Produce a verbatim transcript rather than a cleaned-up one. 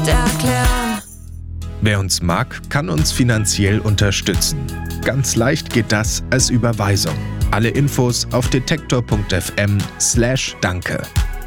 erklären. Wer uns mag, kann uns finanziell unterstützen. Ganz leicht geht das als Überweisung. Alle Infos auf detektor punkt f m slash danke.